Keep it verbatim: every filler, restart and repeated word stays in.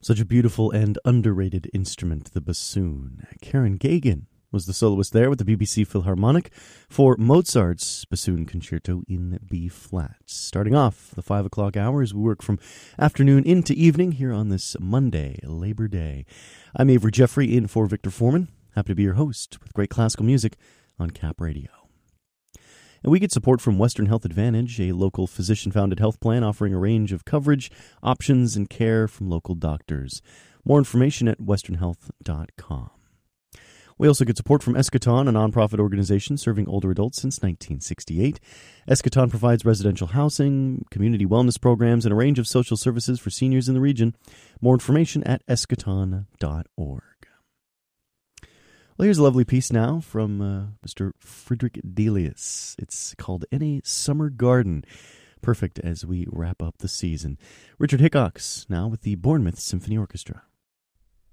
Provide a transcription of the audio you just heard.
Such a beautiful and underrated instrument, the bassoon. Karen Gagan was the soloist there with the B B C Philharmonic for Mozart's Bassoon Concerto in B-flat. Starting off the five o'clock hour as we work from afternoon into evening here on this Monday, Labor Day. I'm Avery Jeffrey in for Victor Foreman. Happy to be your host with great classical music on Cap Radio. And we get support from Western Health Advantage, a local physician-founded health plan offering a range of coverage, options, and care from local doctors. More information at western health dot com. We also get support from Eschaton, a nonprofit organization serving older adults since nineteen sixty-eight. Eschaton provides residential housing, community wellness programs, and a range of social services for seniors in the region. More information at eschaton dot org. Well, here's a lovely piece now from uh, Mister Frederick Delius. It's called Any Summer Garden. Perfect as we wrap up the season. Richard Hickox now with the Bournemouth Symphony Orchestra.